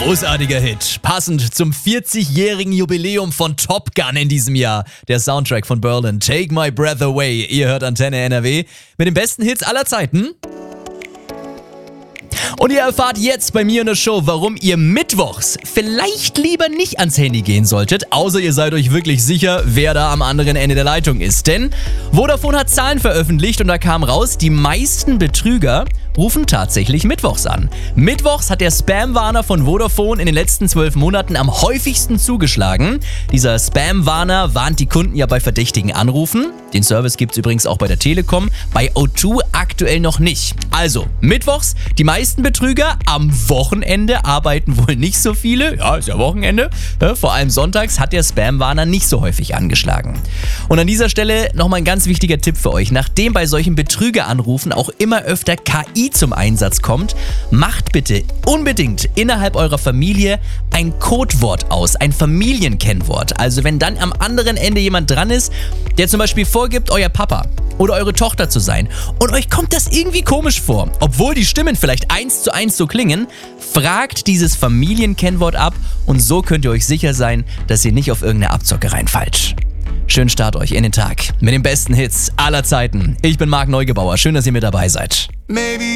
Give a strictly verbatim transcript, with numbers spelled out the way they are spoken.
Großartiger Hit, passend zum vierzigjährigen Jubiläum von Top Gun in diesem Jahr. Der Soundtrack von Berlin, Take My Breath Away. Ihr hört Antenne N R W mit den besten Hits aller Zeiten. Und ihr erfahrt jetzt bei mir in der Show, warum ihr mittwochs vielleicht lieber nicht ans Handy gehen solltet, außer ihr seid euch wirklich sicher, wer da am anderen Ende der Leitung ist. Denn Vodafone hat Zahlen veröffentlicht und da kam raus, die meisten Betrüger rufen tatsächlich mittwochs an. Mittwochs hat der Spam-Warner von Vodafone in den letzten zwölf Monaten am häufigsten zugeschlagen. Dieser Spam-Warner warnt die Kunden ja bei verdächtigen Anrufen. Den Service gibt es übrigens auch bei der Telekom, bei O zwei aktuell noch nicht. Also, mittwochs, die meisten Betrüger, am Wochenende arbeiten wohl nicht so viele. Ja, ist ja Wochenende. Ja, vor allem sonntags hat der Spam-Warner nicht so häufig angeschlagen. Und an dieser Stelle nochmal ein ganz wichtiger Tipp für euch. Nachdem bei solchen Betrügeranrufen auch immer öfter K I zum Einsatz kommt, macht bitte unbedingt innerhalb eurer Familie ein Codewort aus, ein Familienkennwort. Also wenn dann am anderen Ende jemand dran ist, der zum Beispiel vorgibt, euer Papa oder eure Tochter zu sein und euch kommt das irgendwie komisch vor, obwohl die Stimmen vielleicht eins zu eins so klingen, fragt dieses Familienkennwort ab und so könnt ihr euch sicher sein, dass ihr nicht auf irgendeine Abzocke reinfallt. Schönen Start euch in den Tag mit den besten Hits aller Zeiten. Ich bin Marc Neugebauer, schön, dass ihr mit dabei seid.